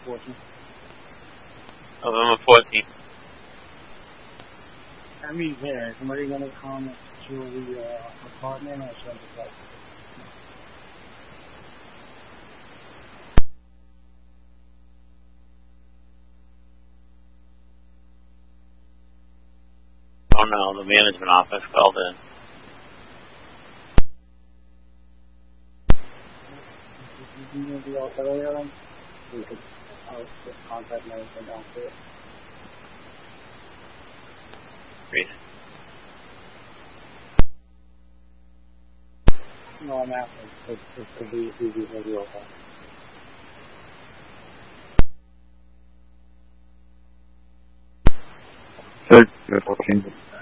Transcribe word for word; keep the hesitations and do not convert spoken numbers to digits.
fourteenth. November fourteenth. I mean, there. Is somebody going to come to the uh, apartment or something like that? Oh no, the management office called in. You can be all earlier then? We could I'll just contact management downstairs. Great. No, I'm asking. It, it could be easy for you okay. Third, fourteen.